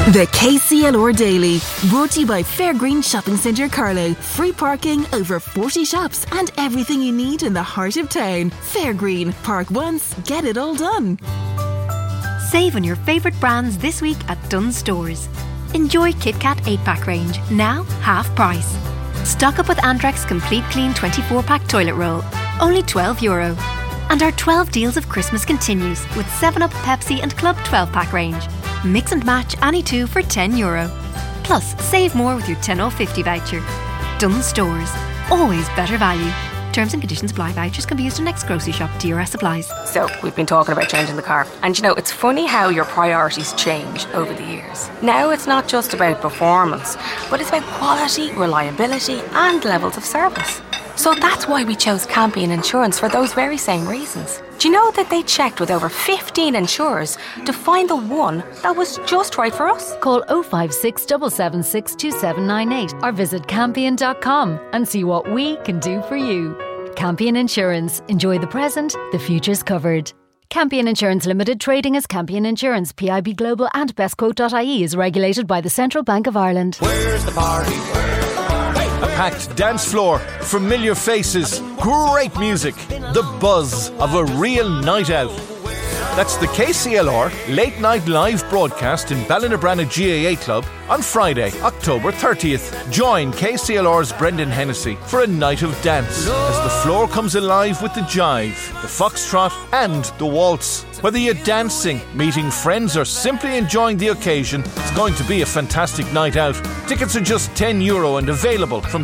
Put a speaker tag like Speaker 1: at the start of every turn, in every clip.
Speaker 1: The KCLR Daily, brought to you by Fairgreen Shopping Centre Carlow. Free parking, over 40 shops and everything you need in the heart of town. Fairgreen, park once, get it all done.
Speaker 2: Save on your favourite brands this week at Dunnes Stores. Enjoy KitKat 8-pack range, now half price. Stock up with Andrex Complete Clean 24-pack toilet roll, only €12. And our 12 deals of Christmas continues with 7up, Pepsi and Club 12-pack range. Mix and match any two for €10. Plus, save more with your 10 off 50 voucher. Dunnes Stores, always better value. Terms and conditions apply. Vouchers can be used in next grocery shop. DRS applies.
Speaker 3: So, we've been talking about changing the car. And you know, it's funny how your priorities change over the years. Now it's not just about performance, but it's about quality, reliability and levels of service. So that's why we chose Campion Insurance for those very same reasons. Do you know that they checked with over 15 insurers to find the one that was just right for us?
Speaker 4: Call 056 776 2798 or visit Campion.com and see what we can do for you. Campion Insurance. Enjoy the present, the future's covered. Campion Insurance Limited, trading as Campion Insurance, PIB Global and bestquote.ie is regulated by the Central Bank of Ireland.
Speaker 5: Where's the party?
Speaker 6: A packed dance floor, familiar faces, great music, the buzz of a real night out. That's the KCLR Late Night Live broadcast in Ballinabranna GAA Club on Friday, October 30th. Join KCLR's Brendan Hennessy for a night of dance as the floor comes alive with the jive, the foxtrot and the waltz. Whether you're dancing, meeting friends or simply enjoying the occasion, it's going to be a fantastic night out. Tickets are just €10 and available from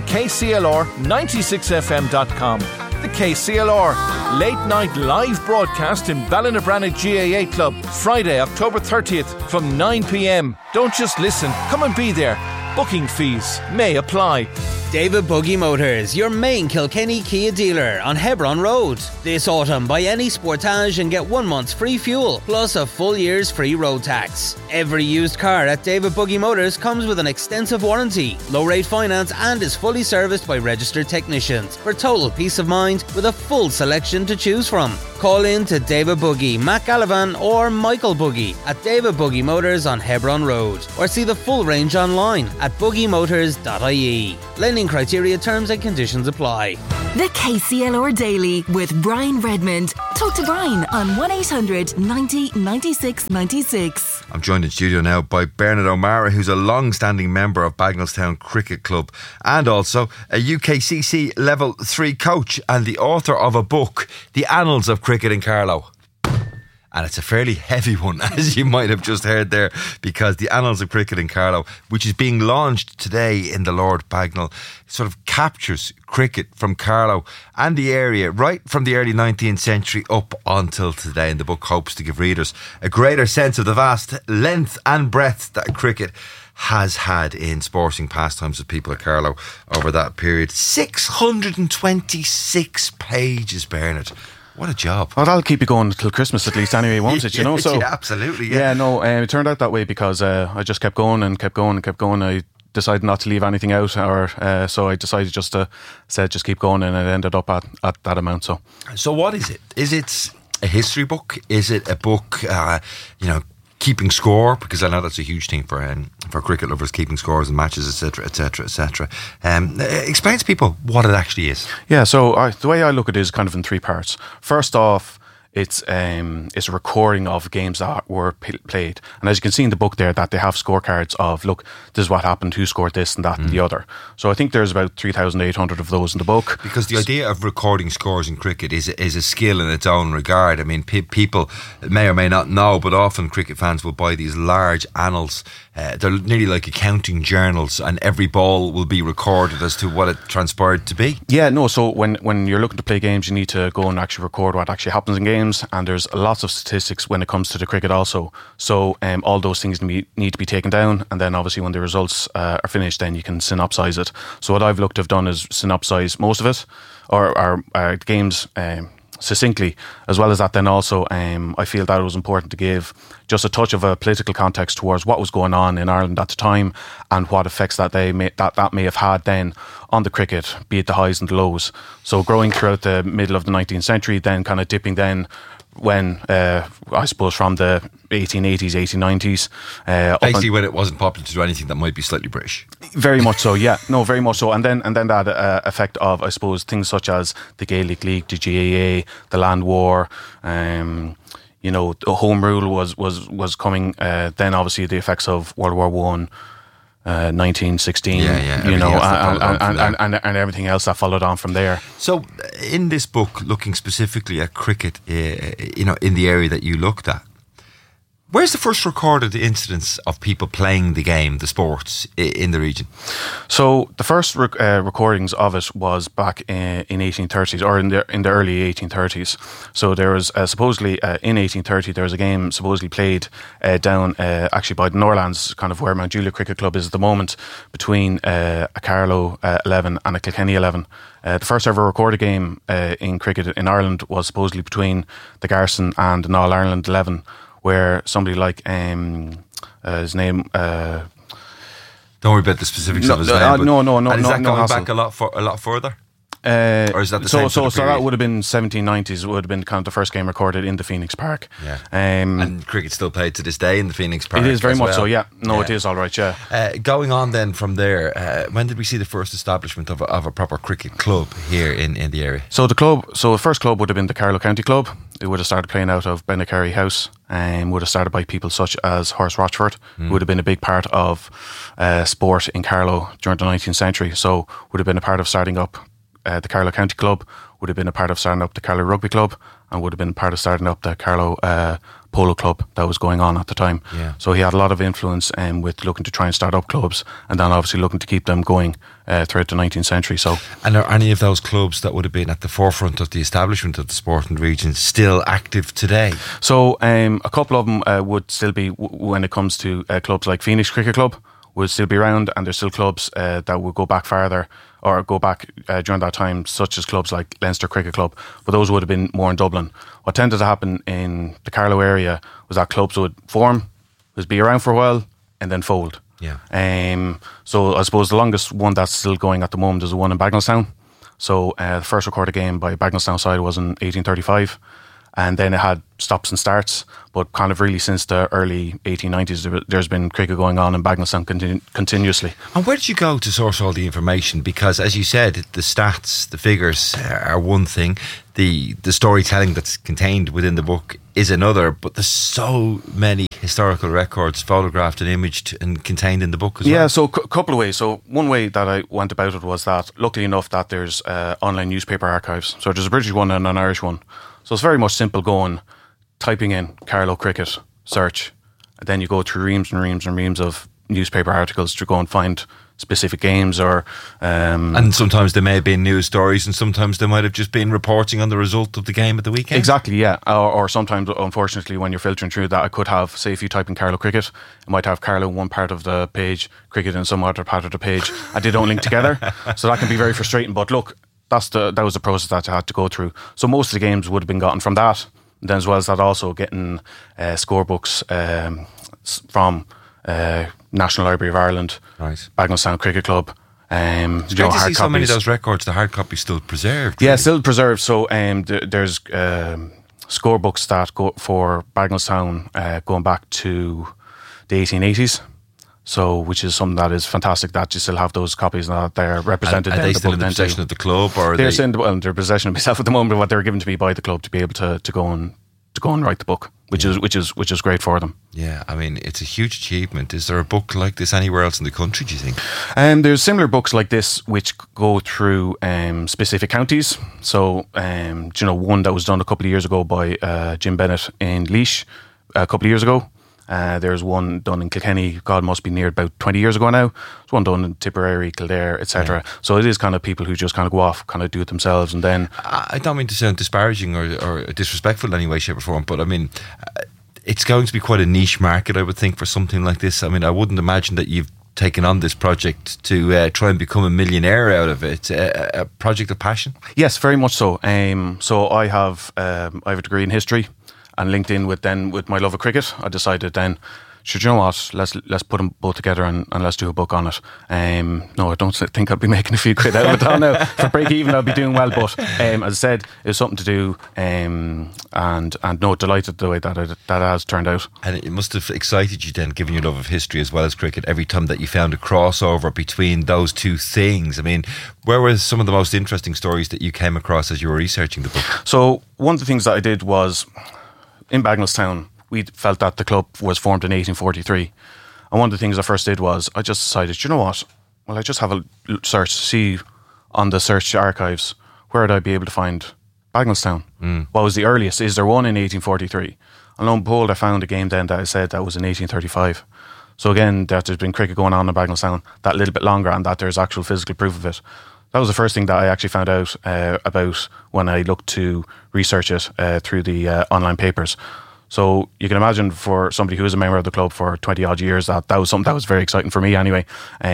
Speaker 6: KCLR96fm.com. The KCLR Late Night Live broadcast in Ballinabranna GAA Club, Friday, October 30th from 9pm. Don't just listen, come and be there. Booking fees may apply.
Speaker 7: David Buggy Motors, your main Kilkenny Kia dealer on Hebron Road. This autumn, buy any Sportage and get 1 month's free fuel, plus a full year's free road tax. Every used car at David Buggy Motors comes with an extensive warranty, low-rate finance and is fully serviced by registered technicians for total peace of mind with a full selection to choose from. Call in to David Buggy, Matt Gallivan or Michael Buggy at David Buggy Motors on Hebron Road, or see the full range online at buggymotors.ie. Lending criteria, terms and conditions apply.
Speaker 1: The KCLR Daily with Brian Redmond. Talk to Brian on 1800 90 96 96.
Speaker 8: I'm joined in studio now by Bernard O'Mara, who's a long-standing member of Bagnallstown Cricket Club and also a UKCC Level 3 coach and the author of a book, The Annals of Cricket in Carlow. And it's a fairly heavy one, as you might have just heard there, because The Annals of Cricket in Carlow, which is being launched today in the Lord Bagnall, sort of captures cricket from Carlow and the area right from the early 19th century up until today. And the book hopes to give readers a greater sense of the vast length and breadth that cricket has had in sporting pastimes of people at Carlow over that period. 626 pages, Bernard. What a job.
Speaker 9: Well, that'll keep you going until Christmas at least anyway, won't it? You know, so
Speaker 8: yeah, absolutely.
Speaker 9: It turned out that way because I just kept going and kept going and kept going. I decided not to leave anything out, so I decided just to just keep going, and it ended up at that amount. So
Speaker 8: what is it? Is it a history book? Is it a book, keeping score? Because I know that's a huge thing for cricket lovers, keeping scores and matches, etc., etc., etc. Explain to people what it actually is.
Speaker 9: Yeah, so the way I look at it is kind of in three parts. First off, it's a recording of games that were played, and as you can see in the book there, that they have scorecards of, look, this is what happened, who scored this and that and the other. So I think there's about 3,800 of those in the book.
Speaker 8: Because the idea of recording scores in cricket is a skill in its own regard. I mean, people may or may not know, but often cricket fans will buy these large annals. They're nearly like accounting journals, and every ball will be recorded as to what it transpired to be.
Speaker 9: Yeah, no, so when you're looking to play games, you need to go and actually record what actually happens in games, and there's lots of statistics when it comes to the cricket also. So all those things need to be taken down, and then obviously when the results are finished, then you can synopsise it. So what I've looked to have done is synopsise most of it, or our games succinctly, as well as that. Then also I feel that it was important to give just a touch of a political context towards what was going on in Ireland at the time and what effects that that may have had then on the cricket, be it the highs and the lows. So growing throughout the middle of the 19th century, then kind of dipping then when I suppose from the 1880s, 1890s.
Speaker 8: Basically, when it wasn't popular to do anything that might be slightly British.
Speaker 9: Very much so, yeah. No, very much so. And then that effect of, I suppose, things such as the Gaelic League, the GAA, the Land War. You know, the Home Rule was coming. Then obviously the effects of World War One. 1916, you know, and everything else that followed on from there.
Speaker 8: So, in this book, looking specifically at cricket, you know, in the area that you looked at, where's the first recorded incidents of people playing the game, the sports, in the region?
Speaker 9: So the first recordings of it was back in 1830s, or in the early 1830s. So there was supposedly in 1830 there was a game supposedly played down actually by the Norlands, kind of where Mount Juliet Cricket Club is at the moment, between a Carlow 11 and a Kilkenny 11. The first ever recorded game in cricket in Ireland was supposedly between the Garrison and an All Ireland 11. Where somebody like his name.
Speaker 8: Don't worry about the specifics of his name.
Speaker 9: No.
Speaker 8: And is that going
Speaker 9: hassle.
Speaker 8: back a lot further? Or is that the same sort of
Speaker 9: period? That would have been 1790s. Would have been kind of the first game recorded in the Phoenix Park.
Speaker 8: Yeah. And cricket still played to this day in the Phoenix Park.
Speaker 9: It is very much so. Yeah. No, it is all right. Yeah.
Speaker 8: Going on then from there, when did we see the first establishment of a proper cricket club here in the area?
Speaker 9: So the first club would have been the Carlow County Club. It would have started playing out of Bennecarry House, and would have started by people such as Horace Rochford, who would have been a big part of sport in Carlow during the 19th century. So would have been a part of starting up the Carlow County Club, would have been a part of starting up the Carlow Rugby Club, and would have been part of starting up the Carlow Polo Club that was going on at the time.
Speaker 8: Yeah.
Speaker 9: So he had a lot of influence with looking to try and start up clubs, and then obviously looking to keep them going throughout the 19th century. So,
Speaker 8: and are any of those clubs that would have been at the forefront of the establishment of the sport in the region still active today?
Speaker 9: So a couple of them would still be, when it comes to clubs like Phoenix Cricket Club, would still be around, and there's still clubs that would go back farther, or go back during that time, such as clubs like Leinster Cricket Club, but those would have been more in Dublin. What tended to happen in the Carlow area was that clubs would form, would be around for a while, and then fold.
Speaker 8: Yeah.
Speaker 9: So I suppose the longest one that's still going at the moment is the one in Bagnallstown. So the first recorded game by Bagnallstown side was in 1835. And then it had stops and starts, but kind of really since the early 1890s, there's been cricket going on in Bagnallstown continuously.
Speaker 8: And where did you go to source all the information? Because, as you said, the stats, the figures are one thing. The storytelling that's contained within the book is another, but there's so many historical records photographed and imaged and contained in the book as well.
Speaker 9: Yeah, so a couple of ways. So one way that I went about it was that, luckily enough, that there's online newspaper archives. So there's a British one and an Irish one. So it's very much simple going, typing in Carlow Cricket, search, and then you go through reams and reams and reams of newspaper articles to go and find specific games or...
Speaker 8: and sometimes they may have been news stories, and sometimes they might have just been reporting on the result of the game at the weekend.
Speaker 9: Exactly, yeah. Or sometimes, unfortunately, when you're filtering through that, I could have, say if you type in Carlow Cricket, it might have Carlow in one part of the page, cricket in some other part of the page, and they don't link together. So that can be very frustrating. But look, that was the process that I had to go through. So most of the games would have been gotten from that. And then as well as that, also getting scorebooks from National Library of Ireland,
Speaker 8: right.
Speaker 9: Bagnallstown Cricket Club.
Speaker 8: It's great to see so many of those records, the hard copies still preserved.
Speaker 9: Yeah, really. Still preserved. So there's scorebooks that go for Bagnallstown going back to the 1880s. So, which is something that is fantastic that you still have those copies and that they're represented.
Speaker 8: Are they still in the possession of the club, or
Speaker 9: they're in their possession of myself at the moment? What they were given to me by the club to be able to go and write the book, which is great for them.
Speaker 8: Yeah, I mean, it's a huge achievement. Is there a book like this anywhere else in the country, do you think?
Speaker 9: There's similar books like this which go through specific counties. So, one that was done a couple of years ago by Jim Bennett in Laois a couple of years ago. There's one done in Kilkenny, God must be near about 20 years ago now. There's one done in Tipperary, Kildare, etc. Yeah. So it is kind of people who just kind of go off, kind of do it themselves, and then...
Speaker 8: I don't mean to sound disparaging or disrespectful in any way, shape or form, but I mean, it's going to be quite a niche market, I would think, for something like this. I mean, I wouldn't imagine that you've taken on this project to try and become a millionaire out of it. A project of passion?
Speaker 9: Yes, very much so. So I have a degree in history, and linked in with my love of cricket, I decided then, sure, you know what, let's put them both together and let's do a book on it. No, I don't think I'll be making a few quid out of it now. For break even, I'll be doing well, but as I said, it was something to do, and no, delighted the way that has turned out.
Speaker 8: And it must have excited you then, given your love of history as well as cricket, every time that you found a crossover between those two things. I mean, where were some of the most interesting stories that you came across as you were researching the book?
Speaker 9: So one of the things that I did was, in Bagnallstown, we felt that the club was formed in 1843. And one of the things I first did was, I just decided, you know what, well, I just have a search to see on the search archives, where would I be able to find Bagnallstown? What was the earliest? Is there one in 1843? And lo and behold, I found a game then that I said that was in 1835. So again, that there's been cricket going on in Bagnallstown that little bit longer, and that there's actual physical proof of it. That was the first thing that I actually found out about when I looked to research it through the online papers. So you can imagine, for somebody who was a member of the club for 20 odd years, that was something that was very exciting for me anyway.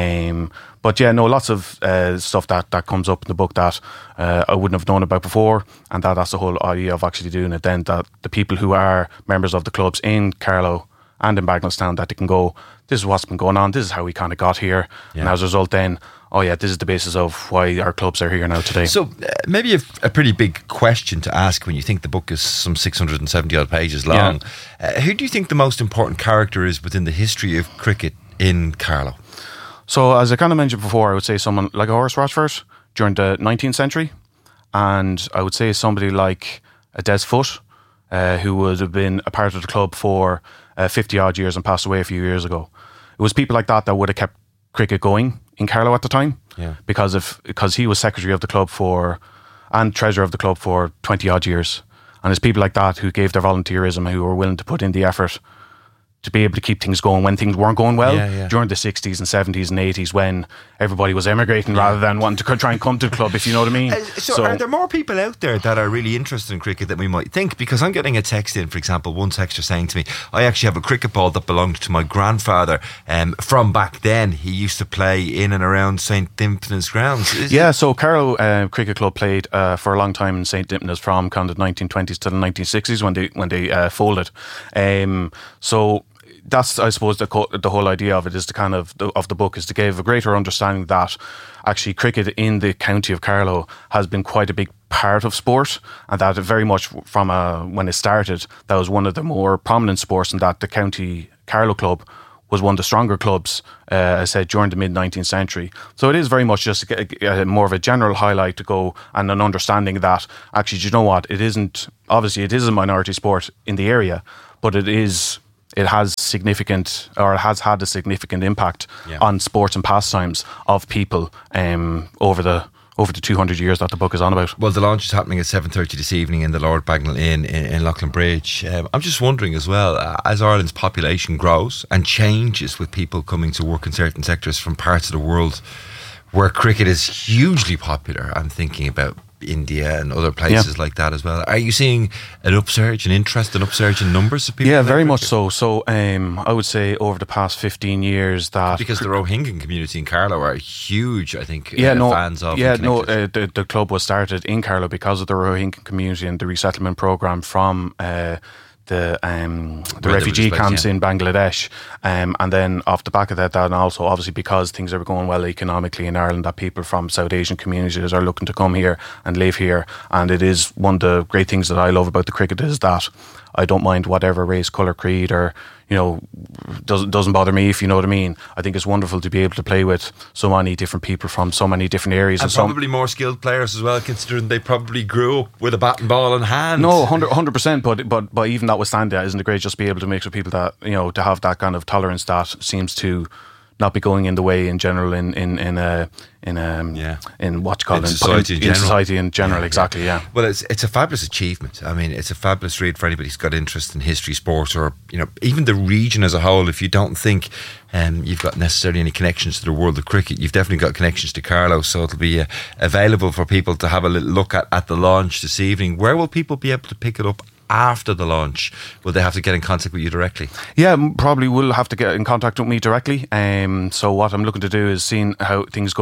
Speaker 9: But yeah, no, lots of stuff that comes up in the book that I wouldn't have known about before, and that's the whole idea of actually doing it then, that the people who are members of the clubs in Carlow and in Bagnallstown, that they can go, this is what's been going on, this is how we kind of got here, and as a result then, oh yeah, this is the basis of why our clubs are here now today.
Speaker 8: So maybe a pretty big question to ask when you think the book is some 670 odd pages long. Who do you think the most important character is within the history of cricket in Carlow?
Speaker 9: So as I kind of mentioned before, I would say someone like Horace Rochford during the 19th century, and I would say somebody like Des Foot, who would have been a part of the club for 50 odd years and passed away a few years ago. It was people like that would have kept cricket going in Carlow at the time, because he was secretary of the club and treasurer of the club for 20 odd years, and it's people like that who gave their volunteerism, who were willing to put in the effort to be able to keep things going when things weren't going well during the 60s and 70s and 80s, when everybody was emigrating rather than wanting to try and come to the club, if you know what I mean.
Speaker 8: So are there more people out there that are really interested in cricket than we might think? Because I'm getting a text in, for example, one texter saying to me, I actually have a cricket ball that belonged to my grandfather from back then. He used to play in and around St. Dimphna's grounds.
Speaker 9: So Carlow Cricket Club played for a long time in St. Dimphna's from kind of the 1920s to the 1960s when they folded. So that's, I suppose, the whole idea of it is of the book is to give a greater understanding that actually cricket in the county of Carlow has been quite a big part of sport, and that very much from when it started, that was one of the more prominent sports, and that the county Carlow club was one of the stronger clubs, I said, during the mid-19th century. So it is very much just more of a general highlight to go, and an understanding that actually, do you know what, it is a minority sport in the area, but it has had a significant impact on sports and pastimes of people over the 200 years that the book is on about.
Speaker 8: Well, the launch is happening at 7:30 this evening in the Lord Bagnall Inn in Loughlin Bridge. I'm just wondering as well, as Ireland's population grows and changes with people coming to work in certain sectors from parts of the world where cricket is hugely popular, I'm thinking about India and other places like that as well. Are you seeing an upsurge in numbers of people?
Speaker 9: Yeah, very much so. So I would say over the past 15 years that...
Speaker 8: Because the Rohingya community in Carlow are huge, I think, fans of...
Speaker 9: the club was started in Carlow because of the Rohingya community and the resettlement programme from... the refugee camps in Bangladesh, and then off the back of that, and also obviously because things are going well economically in Ireland, that people from South Asian communities are looking to come here and live here. And it is one of the great things that I love about the cricket is that I don't mind whatever race, colour, creed, or doesn't bother me, if you know what I mean. I think it's wonderful to be able to play with so many different people from so many different areas,
Speaker 8: and probably more skilled players as well, considering they probably grew up with a bat and ball in hand.
Speaker 9: No, 100%. But even notwithstanding that, isn't it great just to be able to make sure people that to have that kind of tolerance that seems to not be going in the way in general in what you call society in general. Exactly.
Speaker 8: Well, it's a fabulous achievement. I mean, it's a fabulous read for anybody who's got interest in history, sport, or even the region as a whole. If you don't think you've got necessarily any connections to the world of cricket, you've definitely got connections to Carlow, so it'll be available for people to have a little look at the launch this evening. Where will people be able to pick it up after the launch? Will they have to get in contact with you directly?
Speaker 9: Yeah, probably will have to get in contact with me directly. So what I'm looking to do is seeing how things go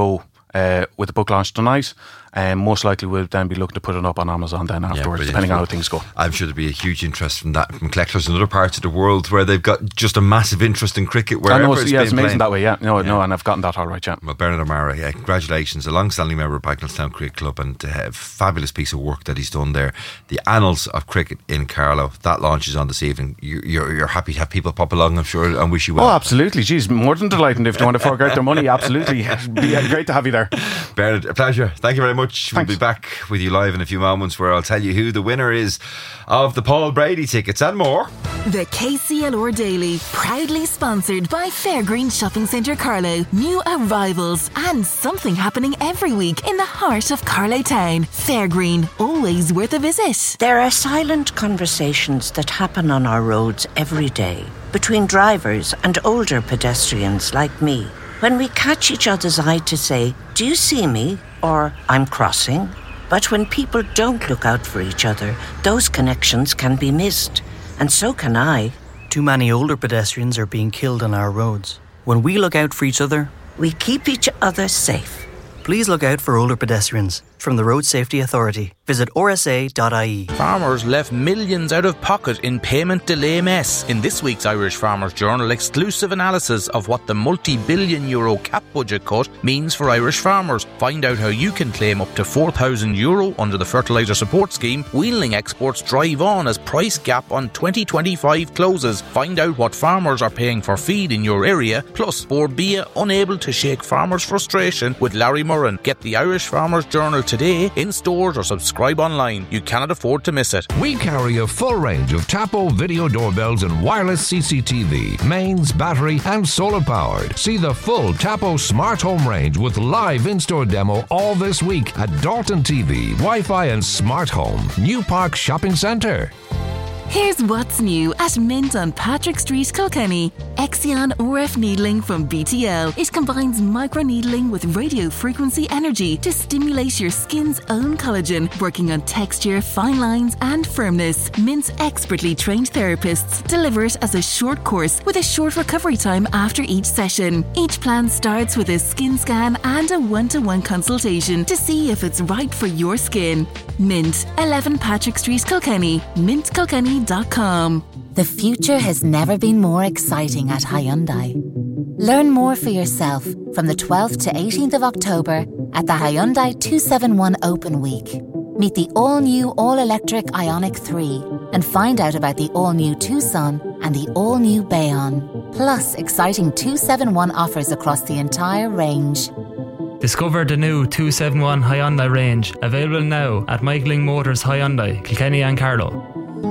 Speaker 9: with the book launch tonight. Most likely we'll then be looking to put it up on Amazon then afterwards, depending on how things go.
Speaker 8: I'm sure there'll be a huge interest from collectors in other parts of the world where they've got just a massive interest in cricket.
Speaker 9: It's amazing that way. No, and I've gotten that all right. Yeah.
Speaker 8: Well, Bernard O'Mara, congratulations, a long-standing member of Bagnallstown Cricket Club, and a fabulous piece of work that he's done there. The Annals of Cricket in Carlow, that launches on this evening. You're happy to have people pop along, I'm sure, and wish you well.
Speaker 9: Oh, absolutely. Geez, more than delighted if they want to fork out their money. Absolutely. It'd be great to have you there.
Speaker 8: Bernard, a pleasure. Thank you very much.
Speaker 9: Thanks.
Speaker 8: We'll be back with you live in a few moments where I'll tell you who the winner is of the Paul Brady tickets and more.
Speaker 1: The KCLR Daily, proudly sponsored by Fairgreen Shopping Centre Carlow. New arrivals and something happening every week in the heart of Carlow Town. Fairgreen, always worth a visit.
Speaker 5: There are silent conversations that happen on our roads every day between drivers and older pedestrians like me. When we catch each other's eye to say, "Do you see me?" or "I'm crossing." But when people don't look out for each other, those connections can be missed. And so can I.
Speaker 10: Too many older pedestrians are being killed on our roads. When we look out for each other,
Speaker 5: we keep each other safe.
Speaker 10: Please look out for older pedestrians. From the Road Safety Authority, visit rsa.ie.
Speaker 11: Farmers left millions out of pocket in payment delay mess. In this week's Irish Farmers Journal, exclusive analysis of what the multi-billion euro cap budget cut means for Irish farmers. Find out how you can claim up to €4,000 under the fertiliser support scheme. Wheeling exports drive on as price gap on 2025 closes. Find out what farmers are paying for feed in your area. Plus, Borbia unable to shake farmers' frustration with Larry Murren. Get the Irish Farmers Journal today in stores or subscribe online. You cannot afford to miss it.
Speaker 12: We carry a full range of Tapo video doorbells and wireless CCTV, mains, battery and solar powered. See the full Tapo smart home range with live in-store demo all this week at Dalton TV, Wi-Fi and Smart Home, New Park Shopping Centre.
Speaker 1: Here's what's new at Mint on Patrick Street, Kilkenny. Exion RF needling from BTL. It combines microneedling with radio frequency energy to stimulate your skin's own collagen, working on texture, fine lines and firmness. Mint's expertly trained therapists deliver it as a short course with a short recovery time after each session. Each plan starts with a skin scan and a one-to-one consultation to see if it's right for your skin. Mint, 11 Patrick Street, Kilkenny. mintkilkenny.com.
Speaker 13: The future has never been more exciting at Hyundai. Learn more for yourself from the 12th to 18th of October at the Hyundai 271 Open Week. Meet the all-new all-electric Ioniq 3 and find out about the all-new Tucson and the all-new Bayon. Plus exciting 271 offers across the entire range.
Speaker 14: Discover the new 271 Hyundai range, available now at Michaeling Motors Hyundai, Kilkenny and Carlow.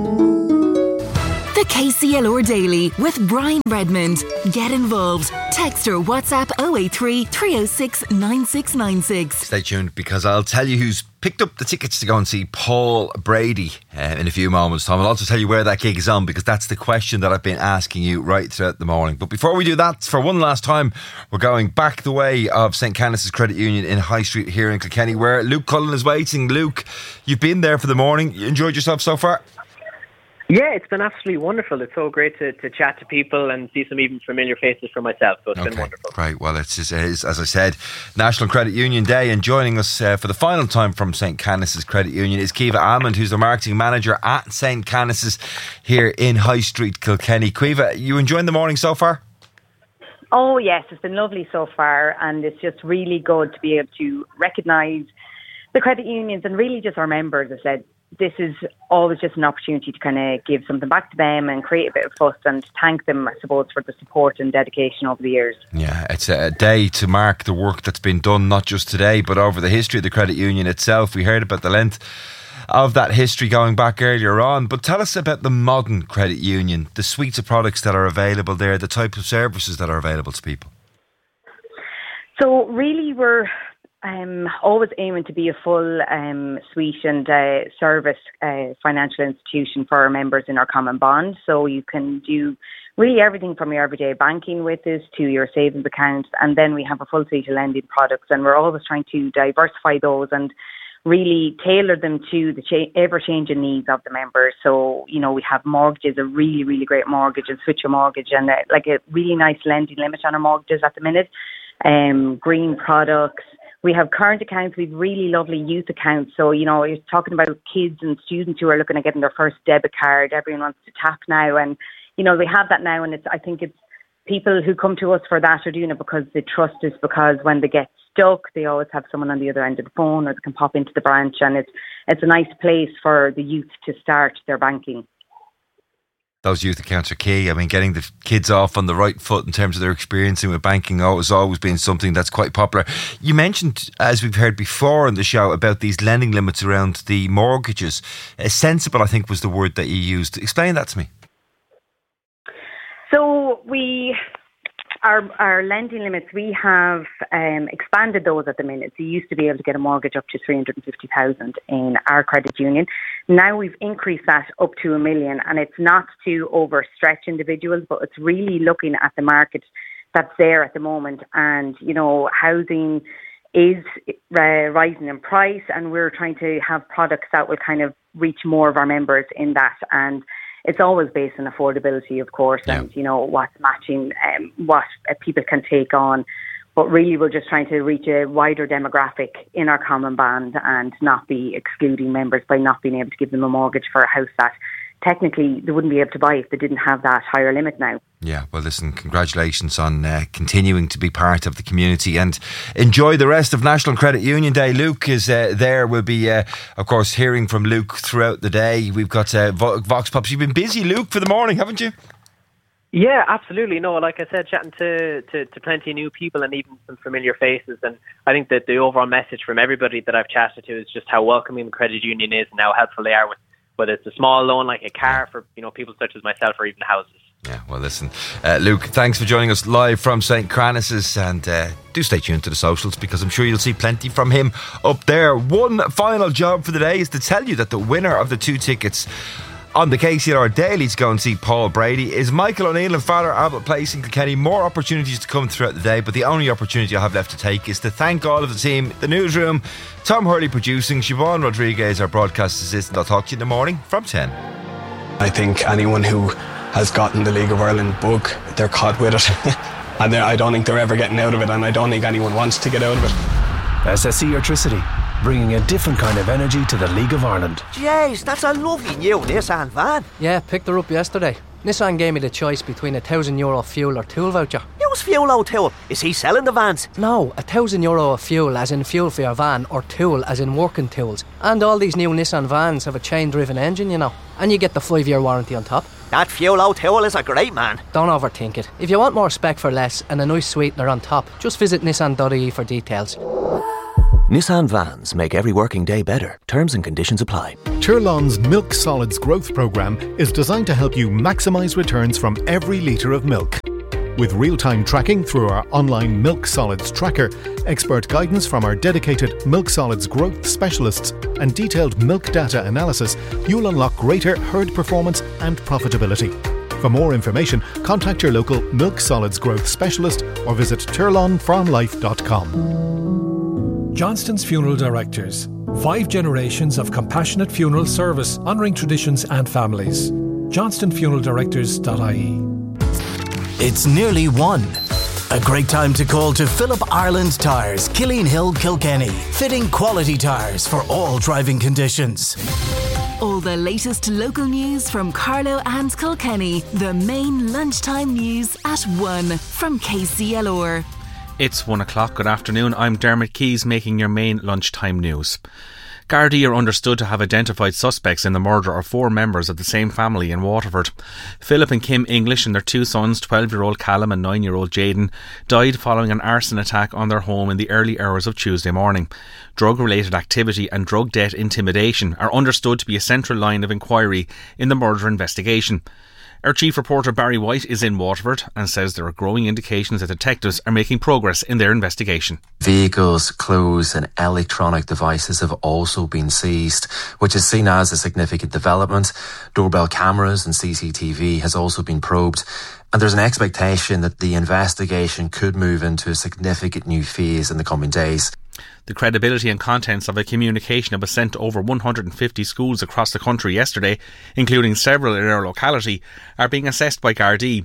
Speaker 1: The KCLR Daily with Brian Redmond. Get involved. Text or WhatsApp 083 306 9696.
Speaker 8: Stay tuned because I'll tell you who's picked up the tickets to go and see Paul Brady in a few moments' time. I'll also tell you where that gig is on because that's the question that I've been asking you right throughout the morning. But before we do that, for one last time, we're going back the way of St. Canice's Credit Union in High Street here in Kilkenny, where Luke Cullen is waiting. Luke, you've been there for the morning. You enjoyed yourself so far?
Speaker 15: Yeah, it's been absolutely wonderful. It's so great to chat to people and see some even familiar faces for myself. So it's been wonderful.
Speaker 8: Right, well, it's as I said, National Credit Union Day, and joining us for the final time from St. Canice's Credit Union is Caoimhe Almond, who's the marketing manager at St. Canice's here in High Street, Kilkenny. Caoimhe, you enjoying the morning so far?
Speaker 16: Oh yes, it's been lovely so far, and it's just really good to be able to recognise the credit unions and really just our members. I said, this is always just an opportunity to kind of give something back to them and create a bit of fuss and thank them, I suppose, for the support and dedication over the years.
Speaker 8: Yeah, it's a day to mark the work that's been done, not just today, but over the history of the credit union itself. We heard about the length of that history going back earlier on, but tell us about the modern credit union, the suites of products that are available there, the type of services that are available to people.
Speaker 16: So really we're always aiming to be a full suite and service financial institution for our members in our common bond. So you can do really everything from your everyday banking with us to your savings accounts, and then we have a full suite of lending products, and we're always trying to diversify those and really tailor them to the ever-changing needs of the members. So, you know, we have mortgages, a really, really great mortgage, and switch a mortgage, and like a really nice lending limit on our mortgages at the minute. Green products. We have current accounts. We have really lovely youth accounts. So, you're talking about kids and students who are looking at getting their first debit card. Everyone wants to tap now. And, they have that now. And I think it's people who come to us for that are doing it because they trust us, because when they get stuck, they always have someone on the other end of the phone, or they can pop into the branch. And it's a nice place for the youth to start their banking.
Speaker 8: Those youth accounts are key. I mean, getting the kids off on the right foot in terms of their experiencing with banking has always been something that's quite popular. You mentioned, as we've heard before on the show, about these lending limits around the mortgages. Sensible, I think, was the word that you used. Explain that to me.
Speaker 16: So our lending limits, we have expanded those at the minute. So you used to be able to get a mortgage up to $350,000 in our credit union. Now we've increased that up to $1 million, and it's not to overstretch individuals, but it's really looking at the market that's there at the moment. And, housing is rising in price, and we're trying to have products that will kind of reach more of our members in that. And it's always based on affordability, of course, and, what's matching what people can take on. But really, we're just trying to reach a wider demographic in our common band and not be excluding members by not being able to give them a mortgage for a house that technically they wouldn't be able to buy if they didn't have that higher limit now.
Speaker 8: Yeah, well, listen, congratulations on continuing to be part of the community, and enjoy the rest of National Credit Union Day. Luke is there. We'll be, of course, hearing from Luke throughout the day. We've got Vox Pops. You've been busy, Luke, for the morning, haven't you?
Speaker 15: Yeah, absolutely. No, like I said, chatting to plenty of new people and even some familiar faces. And I think that the overall message from everybody that I've chatted to is just how welcoming the credit union is and how helpful they are with whether it's a small loan like a car for people such as myself, or even houses.
Speaker 8: Yeah, well, listen, Luke, thanks for joining us live from St. Crannis's, and do stay tuned to the socials, because I'm sure you'll see plenty from him up there. One final job for the day is to tell you that the winner of the 2 tickets on the KCLR Daily to go and see Paul Brady is Michael O'Neill in Father Albert Place in Kilkenny. More opportunities to come throughout the day, but the only opportunity I have left to take is to thank all of the team, the newsroom, Tom Hurley producing, Siobhan Rodriguez, our broadcast assistant. I'll talk to you in the morning from 10.
Speaker 17: I think anyone who has gotten the League of Ireland bug, they're caught with it. And I don't think they're ever getting out of it, and I don't think anyone wants to get out of it.
Speaker 18: SSE Electricity, bringing a different kind of energy to the League of Ireland.
Speaker 19: Jeez, that's a lovely new Nissan van.
Speaker 20: Yeah, picked her up yesterday. Nissan gave me the choice between €1,000 fuel or tool voucher.
Speaker 19: Use fuel or tool? Is he selling the vans?
Speaker 20: No, €1,000 of fuel as in fuel for your van, or tool as in working tools. And all these new Nissan vans have a chain-driven engine, and you get the 5-year warranty on top.
Speaker 19: That fuel or tool is a great man.
Speaker 20: Don't overthink it. If you want more spec for less and a nice sweetener on top, just visit nissan.ie for details.
Speaker 21: Nissan vans make every working day better. Terms and conditions apply.
Speaker 22: Turlon's Milk Solids Growth Programme is designed to help you maximise returns from every litre of milk. With real-time tracking through our online Milk Solids Tracker, expert guidance from our dedicated Milk Solids Growth specialists, and detailed milk data analysis, you'll unlock greater herd performance and profitability. For more information, contact your local Milk Solids Growth specialist or visit turlonfarmlife.com.
Speaker 23: Johnston's Funeral Directors. 5 generations of compassionate funeral service, honouring traditions and families. johnstonfuneraldirectors.ie.
Speaker 24: It's nearly 1. A great time to call to Philip Ireland Tyres, Killeen Hill, Kilkenny. Fitting quality tyres for all driving conditions.
Speaker 1: All the latest local news from Carlow and Kilkenny. The main lunchtime news at 1 from KCLR.
Speaker 25: It's 1 o'clock. Good afternoon. I'm Dermot Keys making your main lunchtime news. Gardaí are understood to have identified suspects in the murder of 4 members of the same family in Waterford. Philip and Kim English and their 2 sons, 12-year-old Callum and 9-year-old Jaden, died following an arson attack on their home in the early hours of Tuesday morning. Drug-related activity and drug debt intimidation are understood to be a central line of inquiry in the murder investigation. Our chief reporter Barry White is in Waterford and says there are growing indications that detectives are making progress in their investigation.
Speaker 26: Vehicles, clothes and electronic devices have also been seized, which is seen as a significant development. Doorbell cameras and CCTV has also been probed, and there's an expectation that the investigation could move into a significant new phase in the coming days.
Speaker 25: The credibility and contents of a communication that was sent to over 150 schools across the country yesterday, including several in our locality, are being assessed by Gardaí.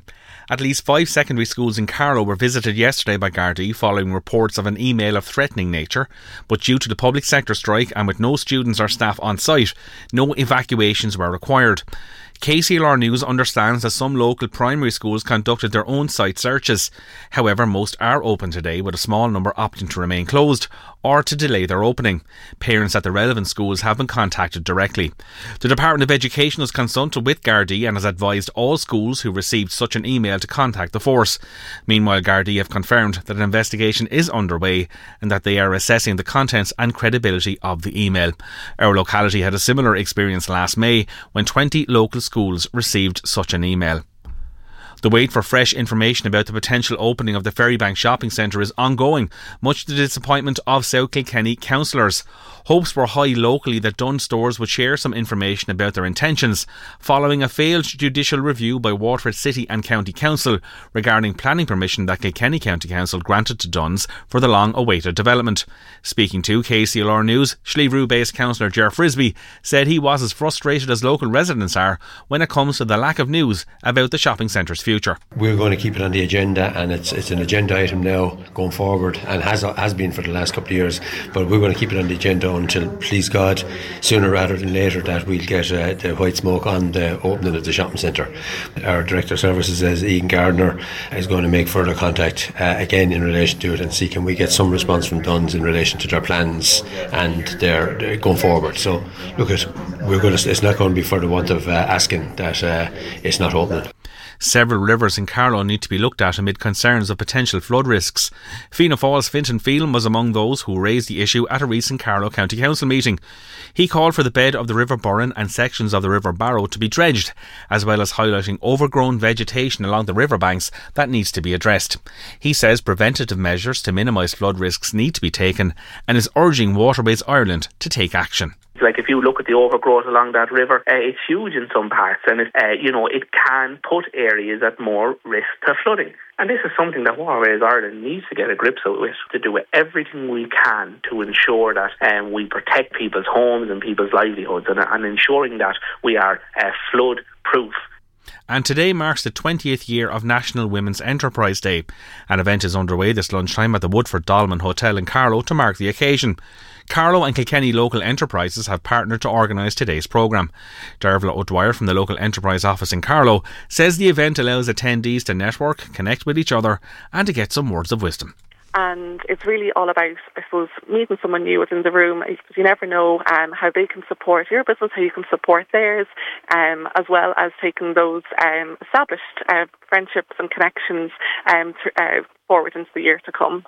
Speaker 25: At least 5 secondary schools in Carlow were visited yesterday by Gardaí following reports of an email of threatening nature, but due to the public sector strike and with no students or staff on site, no evacuations were required. KCLR News understands that some local primary schools conducted their own site searches. However, most are open today, with a small number opting to remain closed or to delay their opening. Parents at the relevant schools have been contacted directly. The Department of Education has consulted with Gardaí and has advised all schools who received such an email to contact the force. Meanwhile, Gardaí have confirmed that an investigation is underway and that they are assessing the contents and credibility of the email. Our locality had a similar experience last May when 20 local schools received such an email. The wait for fresh information about the potential opening of the Ferrybank shopping centre is ongoing, much to the disappointment of South Kilkenny councillors. Hopes were high locally that Dunnes Stores would share some information about their intentions, following a failed judicial review by Waterford City and County Council regarding planning permission that Kilkenny County Council granted to Dunnes for the long-awaited development. Speaking to KCLR News, Slieve-Rue-based councillor Ger Frisbee said he was as frustrated as local residents are when it comes to the lack of news about the shopping centre's future.
Speaker 2: We're going to keep it on the agenda, and it's an agenda item now going forward, and has been for the last couple of years, but we're going to keep it on the agenda until, please God, sooner rather than later, that we'll get the white smoke on the opening of the shopping centre. Our Director of Services, Ian Gardner, is going to make further contact again in relation to it and see can we get some response from Dunnes in relation to their plans and their going forward. So look, it's not going to be for the want of asking that it's not opening.
Speaker 25: Several rivers in Carlow need to be looked at amid concerns of potential flood risks. Fianna Fáil's Fintan Phelan was among those who raised the issue at a recent Carlow County Council meeting. He called for the bed of the River Burren and sections of the River Barrow to be dredged, as well as highlighting overgrown vegetation along the riverbanks that needs to be addressed. He says preventative measures to minimise flood risks need to be taken and is urging Waterways Ireland to take action.
Speaker 3: Like if you look at the overgrowth along that river, it's huge in some parts, and it can put areas at more risk to flooding. And this is something that Waterways Ireland needs to get a grip with, to do everything we can to ensure that we protect people's homes and people's livelihoods, and ensuring that we are flood proof.
Speaker 25: And today marks the 20th year of National Women's Enterprise Day. An event is underway this lunchtime at the Woodford Dolman Hotel in Carlow to mark the occasion. Carlow and Kilkenny local enterprises have partnered to organise today's programme. Dervla O'Dwyer from the local enterprise office in Carlow says the event allows attendees to network, connect with each other and to get some words of wisdom.
Speaker 4: And it's really all about, I suppose, meeting someone new within the room, because you never know how they can support your business, how you can support theirs, as well as taking those established friendships and connections forward into the year to come.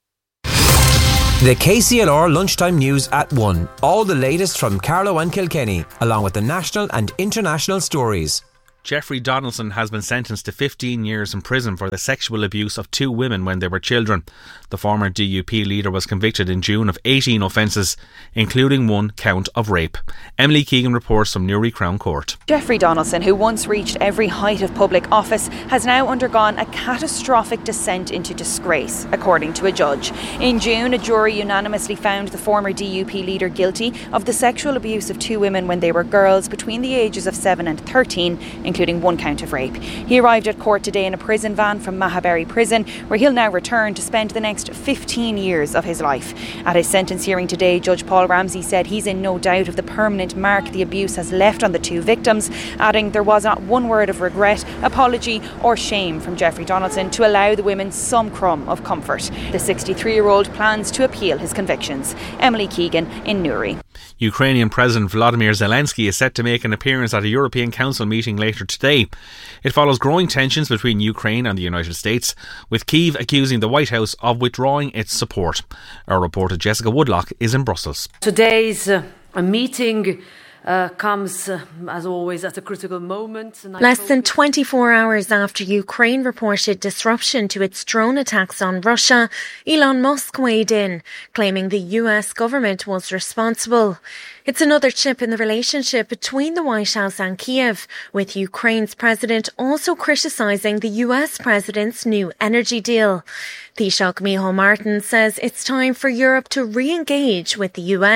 Speaker 6: The KCLR Lunchtime News at 1. All the latest from Carlow and Kilkenny, along with the national and international stories.
Speaker 25: Jeffrey Donaldson has been sentenced to 15 years in prison for the sexual abuse of 2 women when they were children. The former DUP leader was convicted in June of 18 offences, including 1 count of rape. Emily Keegan reports from Newry Crown Court.
Speaker 7: Jeffrey Donaldson, who once reached every height of public office, has now undergone a catastrophic descent into disgrace, according to a judge. In June, a jury unanimously found the former DUP leader guilty of the sexual abuse of 2 women when they were girls between the ages of 7 and 13, including 1 count of rape. He arrived at court today in a prison van from Mahaberry Prison, where he'll now return to spend the next 15 years of his life. At his sentence hearing today, Judge Paul Ramsey said he's in no doubt of the permanent mark the abuse has left on the 2 victims, adding there was not one word of regret, apology or shame from Jeffrey Donaldson to allow the women some crumb of comfort. The 63-year-old plans to appeal his convictions. Emily Keegan in Newry.
Speaker 25: Ukrainian President Volodymyr Zelensky is set to make an appearance at a European Council meeting later today. It follows growing tensions between Ukraine and the United States, with Kyiv accusing the White House of withdrawing its support. Our reporter Jessica Woodlock is in Brussels.
Speaker 9: Today's a meeting comes, as always, at a critical moment.
Speaker 27: Less than 24 hours after Ukraine reported disruption to its drone attacks on Russia, Elon Musk weighed in, claiming the US government was responsible. It's another chip in the relationship between the White House and Kyiv, with Ukraine's president also criticising the US president's new energy deal. Taoiseach Micheál Martin says it's time for Europe to re-engage with the US.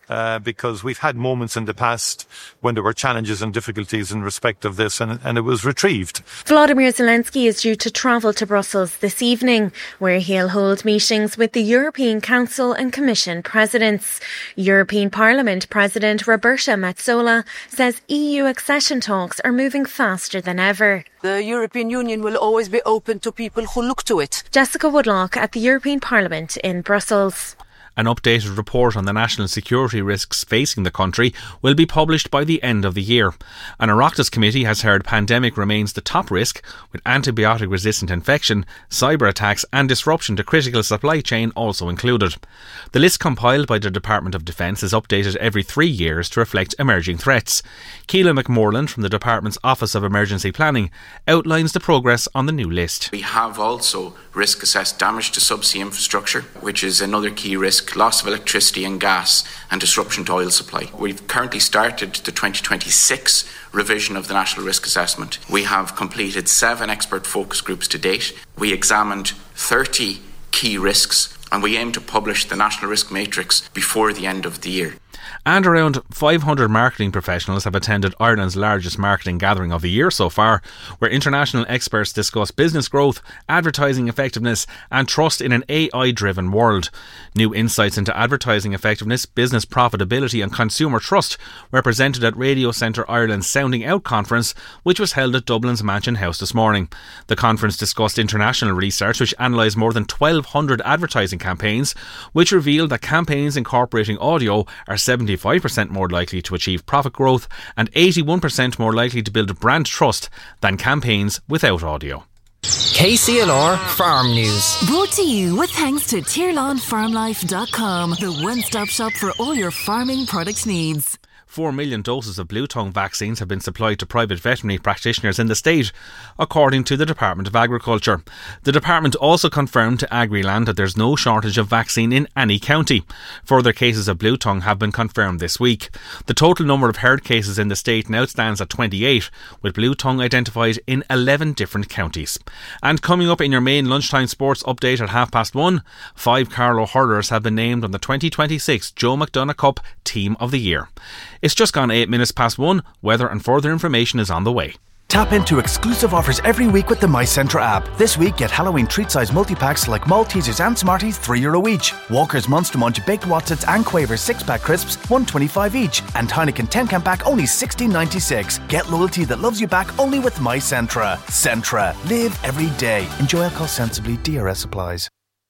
Speaker 5: because we've had moments in the past when there were challenges and difficulties in respect of this, and it was retrieved.
Speaker 27: Volodymyr Zelensky is due to travel to Brussels this evening, where he'll hold meetings with the European Council and Commission presidents. European Parliament President Roberta Metsola says EU accession talks are moving faster than ever.
Speaker 10: The European Union will always be open to people who look to it.
Speaker 27: Jessica Woodlock at the European Parliament in Brussels.
Speaker 25: An updated report on the national security risks facing the country will be published by the end of the year. An Oireachtas committee has heard pandemic remains the top risk, with antibiotic-resistant infection, cyber attacks and disruption to critical supply chain also included. The list compiled by the Department of Defence is updated every 3 years to reflect emerging threats. Keelan McMorland from the Department's Office of Emergency Planning outlines the progress on the new list.
Speaker 11: We have also risk-assessed damage to subsea infrastructure, which is another key risk, loss of electricity and gas and disruption to oil supply. We've currently started the 2026 revision of the National Risk Assessment. We have completed 7 expert focus groups to date. We examined 30 key risks and we aim to publish the National Risk Matrix before the end of the year.
Speaker 25: And around 500 marketing professionals have attended Ireland's largest marketing gathering of the year so far, where international experts discuss business growth, advertising effectiveness and trust in an AI-driven world. New insights into advertising effectiveness, business profitability and consumer trust were presented at Radio Centre Ireland's Sounding Out conference, which was held at Dublin's Mansion House this morning. The conference discussed international research which analysed more than 1,200 advertising campaigns, which revealed that campaigns incorporating audio are 75% more likely to achieve profit growth and 81% more likely to build brand trust than campaigns without audio.
Speaker 12: KCLR Farm News.
Speaker 1: Brought to you with thanks to TirlawnFarmLife.com, the one-stop shop for all your farming product needs.
Speaker 25: 4 million doses of blue tongue vaccines have been supplied to private veterinary practitioners in the state, according to the Department of Agriculture. The department also confirmed to Agriland that there's no shortage of vaccine in any county. Further cases of blue tongue have been confirmed this week. The total number of herd cases in the state now stands at 28, with blue tongue identified in 11 different counties. And coming up in your main lunchtime sports update at 1:30, 5 Carlow hurlers have been named on the 2026 Joe McDonagh Cup Team of the Year. It's just gone 8 minutes past 1. Weather and further information is on the way.
Speaker 13: Tap into exclusive offers every week with the My Centra app. This week, get Halloween treat-size multi-packs like Maltesers and Smarties, €3 each. Walker's Monster Munch Baked Wotsits and Quavers 6-pack crisps, $1.25 each. And Heineken 10-can pack, only $16.96. Get loyalty that loves you back only with My Centra. Centra. Live every day. Enjoy alcohol sensibly. DRS applies.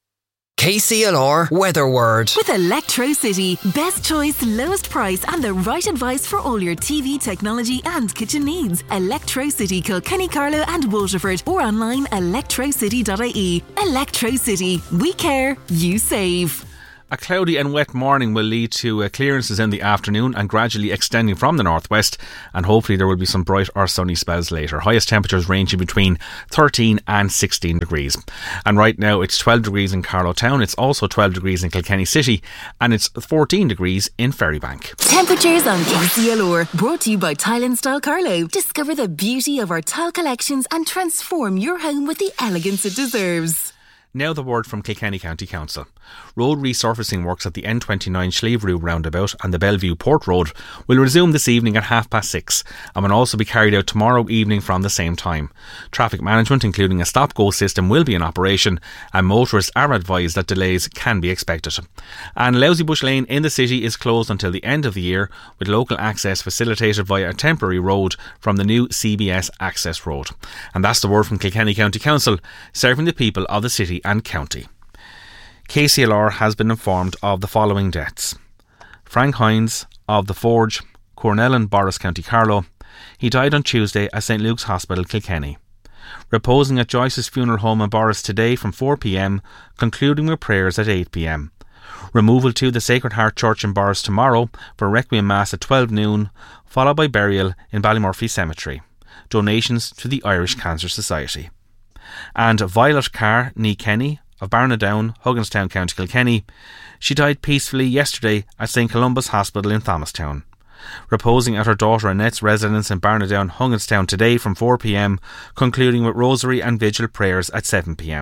Speaker 12: KCLR Weather Word.
Speaker 1: With Electrocity, best choice, lowest price and the right advice for all your TV, technology and kitchen needs. Electrocity, Kilkenny, Carlow and Waterford, or online electrocity.ie. Electrocity. We care, you save.
Speaker 25: A cloudy and wet morning will lead to clearances in the afternoon and gradually extending from the northwest, and hopefully there will be some bright or sunny spells later. Highest temperatures ranging between 13 and 16 degrees. And right now it's 12 degrees in Carlow Town, it's also 12 degrees in Kilkenny City, and it's 14 degrees in Ferrybank.
Speaker 1: Temperatures on KCLR, brought to you by Tile & Style Carlow. Discover the beauty of our tile collections and transform your home with the elegance it deserves.
Speaker 25: Now the word from Kilkenny County Council. Road resurfacing works at the N29 Schleeveroo roundabout and the Bellevue Port Road will resume this evening at 6:30 and will also be carried out tomorrow evening from the same time. Traffic management, including a stop-go system, will be in operation and motorists are advised that delays can be expected. And Lousy Bush Lane in the city is closed until the end of the year, with local access facilitated via a temporary road from the new CBS access road. And that's the word from Kilkenny County Council, serving the people of the city and county. KCLR has been informed of the following deaths. Frank Hines of the Forge, Cornell, Boris, County Carlow. He died on Tuesday at St Luke's Hospital, Kilkenny. Reposing at Joyce's funeral home in Boris today from 4 p.m, concluding with prayers at 8 p.m. Removal to the Sacred Heart Church in Boris tomorrow for Requiem Mass at 12 noon, followed by burial in Ballymurphy Cemetery. Donations to the Irish Cancer Society. And Violet Carr ní Kenny of Barnadown, Hugginstown, County Kilkenny. She died peacefully yesterday at St Columba's Hospital in Thomastown. Reposing at her daughter Annette's residence in Barnadown, Hugginstown today from 4 p.m, concluding with rosary and vigil prayers at 7 p.m.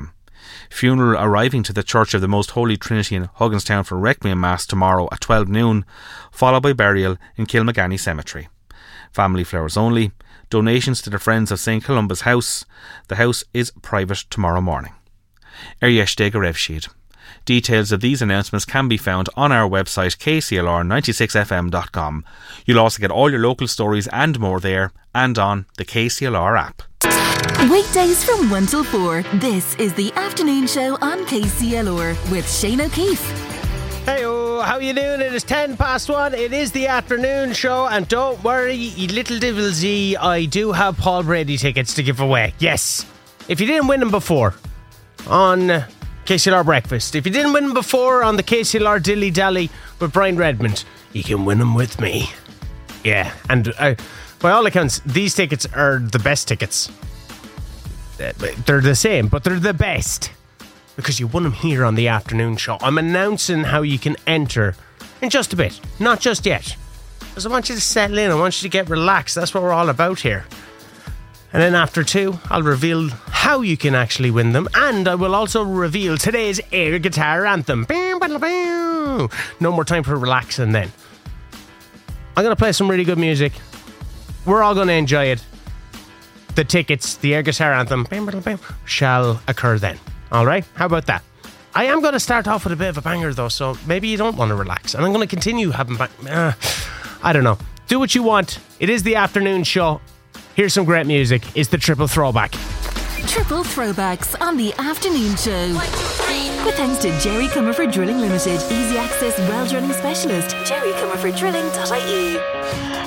Speaker 25: Funeral arriving to the Church of the Most Holy Trinity in Hugginstown for Requiem Mass tomorrow at 12 noon, followed by burial in Kilmagany Cemetery. Family flowers only. Donations to the Friends of St Columba's House. The house is private tomorrow morning. Eryesh go raibh siad. Details of these announcements can be found on our website kclr96fm.com. You'll also get all your local stories and more there, and on the KCLR app.
Speaker 1: Weekdays from 1 till 4, this is the afternoon show on KCLR with Shane O'Keefe.
Speaker 8: Hey-o, how you doing? It is 1:10. It is the afternoon show, and don't worry, you little devils ye, I do have Paul Brady tickets to give away. Yes. If you didn't win them before on KCLR Breakfast, if you didn't win them before on the KCLR Dilly Dally with Brian Redmond, you can win them with me. Yeah, and by all accounts, these tickets are the best tickets. They're the same, but they're the best. Because you won them here on the afternoon show. I'm announcing how you can enter in just a bit. Not just yet. Because I want you to settle in. I want you to get relaxed. That's what we're all about here. And then after 2, I'll reveal how you can actually win them. And I will also reveal today's air guitar anthem. No more time for relaxing then. I'm going to play some really good music. We're all going to enjoy it. The tickets, the air guitar anthem, shall occur then. Alright, how about that? I am going to start off with a bit of a banger though, so maybe you don't want to relax. And I'm going to continue having I don't know. Do what you want. It is the afternoon show. Here's some great music. It's the Triple Throwback.
Speaker 1: Triple Throwbacks on the afternoon show. With thanks to Jerry Comerford Drilling Limited, easy access well drilling specialist, jerrycomerforddrilling.ie.